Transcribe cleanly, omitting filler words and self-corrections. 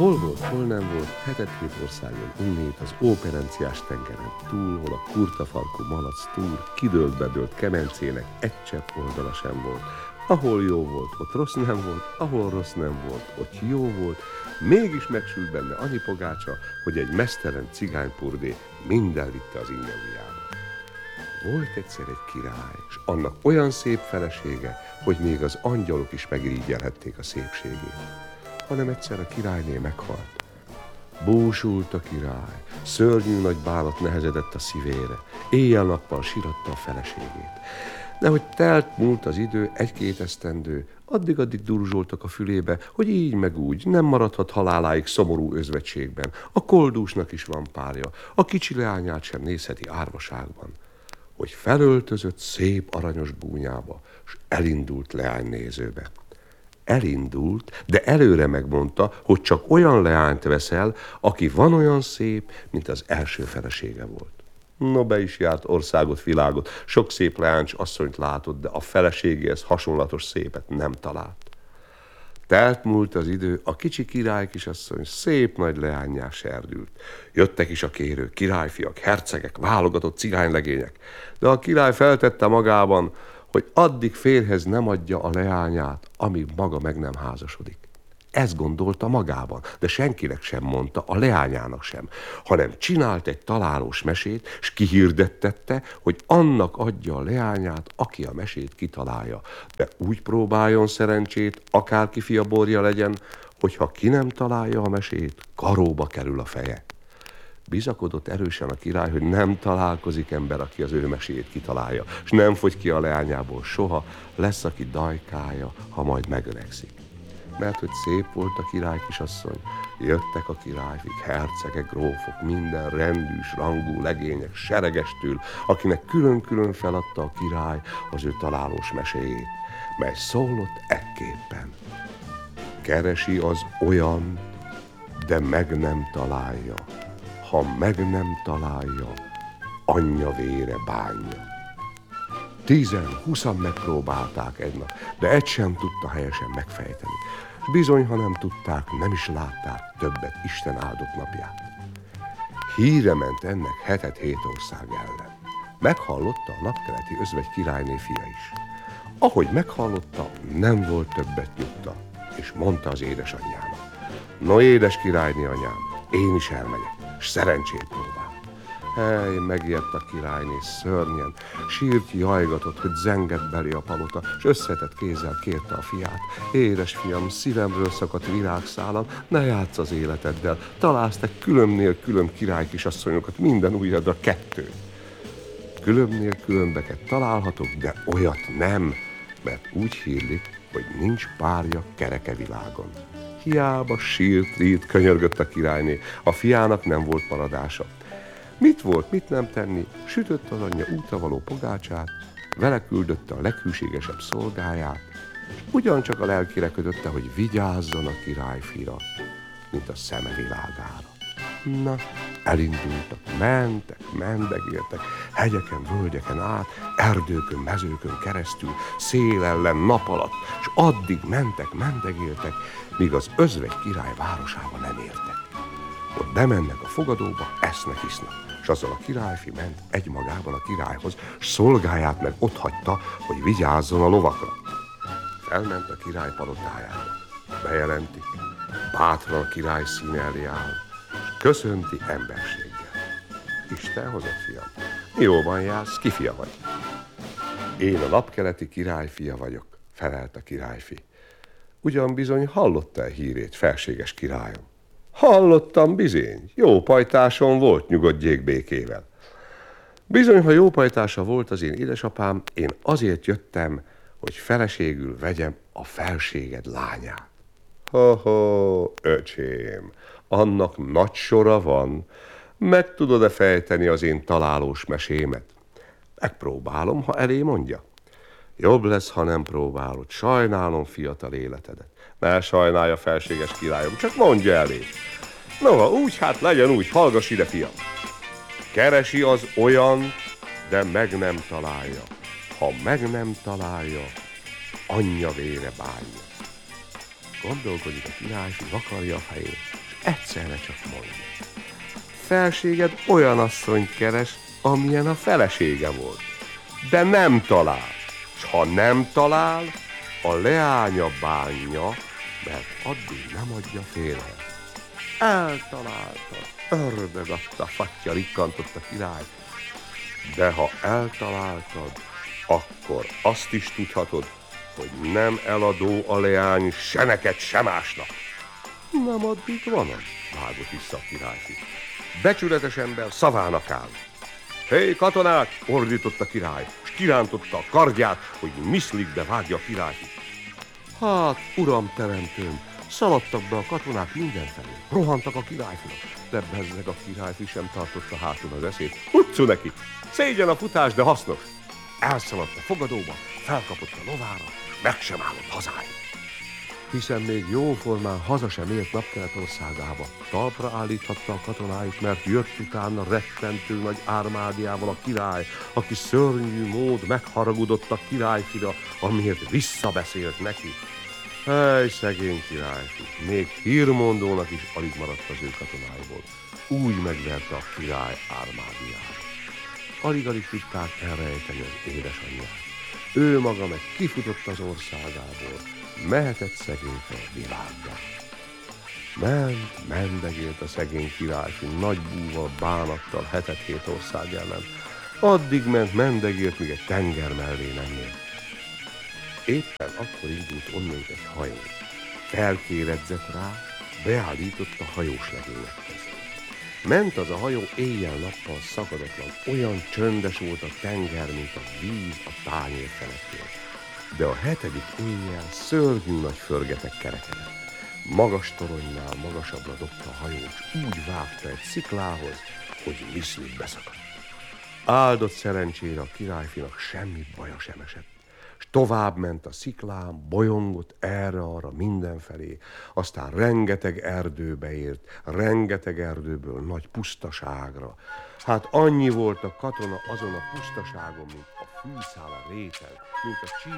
Hol volt, hol nem volt, hetet-hét országon innét az óperenciás tengeren túl, hol a kurtafarkú malac túl, kidőlt-bedőlt kemencének egy csepp oldala sem volt. Ahol jó volt, ott rossz nem volt, ahol rossz nem volt, ott jó volt, mégis megsült benne annyi pogácsa, hogy egy meztelen cigánypurdé minden vitte az inge ujjába. Volt egyszer egy király, és annak olyan szép felesége, hogy még az angyalok is megirigyelhették a szépségét, hanem egyszer a királyné meghalt. Búsult a király, szörnyű nagy bánat nehezedett a szívére, éjjel-nappal síratta a feleségét. De hogy múlt az idő, egy-két esztendő, addig durzsoltak a fülébe, hogy így meg úgy nem maradhat haláláig szomorú özvegységben. A koldúsnak is van párja, a kicsi leányát sem nézheti árvaságban. Hogy felöltözött szép aranyos búnyába, s elindult leánynézőbe. Elindult, de előre megmondta, hogy csak olyan leányt veszel, aki van olyan szép, mint az első felesége volt. No, be is járt országot, világot, sok szép leáncs asszonyt látott, de a feleségéhez hasonlatos szépet nem talált. Múlt az idő, a kicsi király kisasszony szép nagy leánnyá serdült. Jöttek is a kérők, királyfiak, hercegek, válogatott cigánylegények, de a király feltette magában, hogy addig férjhez nem adja a leányát, amíg maga meg nem házasodik. Ezt gondolta magában, de senkinek sem mondta, a leányának sem, hanem csinált egy találós mesét, s kihirdettette, hogy annak adja a leányát, aki a mesét kitalálja, de úgy próbáljon szerencsét, akárki fia borja legyen, hogyha ki nem találja a mesét, karóba kerül a feje. Bizakodott erősen a király, hogy nem találkozik ember, aki az ő meséjét kitalálja, s nem fogy ki a leányából soha, lesz, aki dajkája, ha majd megöregszik. Mert hogy szép volt a király kisasszony, jöttek a királyfik, hercegek, grófok, minden rendűs, rangú legények, seregestül, akinek külön-külön feladta a király az ő találós meséjét, mely szólott ekképpen. Keresi az olyan, de meg nem találja, ha meg nem találja, anyja vére bánja. 10-20 megpróbálták egy nap, de egy sem tudta helyesen megfejteni. Bizony, ha nem tudták, nem is látták többet Isten áldott napját. Híre ment ennek hetet-hét ország ellen. Meghallotta a napkeleti özvegy királyné fia is. Ahogy meghallotta, nem volt többet nyugta, és mondta az édesanyjának: no, édes királyné anyám, én is elmegyek, s szerencsét próbál. Hely, megijedt a királyné szörnyen, sírt, jajgatott, hogy zengett belé a palota, s összetett kézzel kérte a fiát: édes fiam, szívemről szakadt virágszálam, ne játsz az életeddel, találsz te különbnél különb király kisasszonyokat, minden ujjadra 2. Különbnél különbeket találhatok, de olyat nem, mert úgy hírlik, hogy nincs párja kereke világon. Hiába sírt, rírt, könyörgött a királyné, a fiának nem volt maradása. Mit volt, mit nem tenni, sütött az anyja útra való pogácsát, vele küldötte a leghűségesebb szolgáját, és ugyancsak a lelkére kötötte, hogy vigyázzon a királyfira, mint a szeme világára. Na, elindultak, mendegéltek, hegyeken, völgyeken át, erdőkön, mezőkön keresztül, szél ellen, nap alatt, és addig mendegéltek, míg az özvegy király városába nem értek. Ott bemennek a fogadóba, esznek, isznak, és azzal a királyfi ment egymagában a királyhoz, s szolgáját meg otthagyta, hogy vigyázzon a lovakra. Felment a király palotájába, bejelentik, bátran a király színe elé áll, és köszönti emberséggel. Isten hozott, fiam, jó van jársz, ki fia vagy? Én a napkeleti király fia vagyok, felelt a királyfi. Ugyan bizony hallottál hírét, felséges királyom? Hallottam bizony, jó pajtásom volt, nyugodjék békével. Bizony, ha jó pajtása volt az én édesapám, én azért jöttem, hogy feleségül vegyem a felséged lányát. Ho-ho, öcsém, annak nagy sora van, meg tudod-e fejteni az én találós mesémet? Megpróbálom, ha elé mondja. Jobb lesz, ha nem próbálod, sajnálom fiatal életedet. Ne sajnálja, felséges királyom, csak mondja elé. No, úgy, hát legyen úgy, hallgass ide, fiam. Keresi az olyan, de meg nem találja. Ha meg nem találja, anyja vére bánja. Gondolkodik a királyfi, vakarja a fejét, és egyszerre csak mondja. Felséged olyan asszonyt keres, amilyen a felesége volt. De nem talál, és ha nem talál, a leánya bánja, mert addig nem adja félre. Eltalálta, ördög adta, fatya, rikkantott a király. De ha eltaláltad, akkor azt is tudhatod, hogy nem eladó a leány se neked, se másnak. Nem addig van, vágott vissza a királyfi. Becsületes ember szavának áll. Hé, katonák! Ordított a király, és kirántotta a kardját, hogy miszlikbe vágja a királyfit. Hát, uram teremtőm, szaladtak be a katonák mindenfelé, rohantak a királyfinak, de bezzeg a királyfi sem tartotta hátul az eszét. Utcu neki! Szégyen a futás, de hasznos! Elszaladt a fogadóba, felkapott a lovára, és meg sem állott hazáig. Hiszen még jóformán haza sem ért Napkelet-országába. Talpra állíthatta a katonáit, mert jött utána rettentő nagy ármádiával a király, aki szörnyű mód megharagudott a királyfira, amiért visszabeszélt neki. Hely, szegény királyfi, még hírmondónak is alig maradt az ő katonáiból. Úgy megverte a király ármádiát. Alig-alig tudták elrejteni az édesanyját. Ő maga meg kifutott az országából, mehetett szegényke a világgá. Mendegélt a szegény királyfi nagy búval, bánattal, hetet-hét ország ellen. Addig mendegélt, míg egy tenger mellé nem ért. Éppen akkor indult onnét egy hajó. Felkéredzett rá, beállított a hajós legényekhez. Ment az a hajó éjjel-nappal szakadatlan, olyan csöndes volt a tenger, mint a víz a tányér felettől. De a hetedik éjjel szörnyű nagy förgetek kerekedett. Magas toronynál magasabbra dobta a hajó, és úgy vágta egy sziklához, hogy miszlik beszakadt. Áldott szerencsére a királyfinak semmi baja sem esett. S tovább ment a sziklán, bolyongott erre-arra mindenfelé, aztán rengeteg erdőbe ért, rengeteg erdőből nagy pusztaságra. Hát annyi volt a katona azon a pusztaságon, mint a fűszál a réten, mint a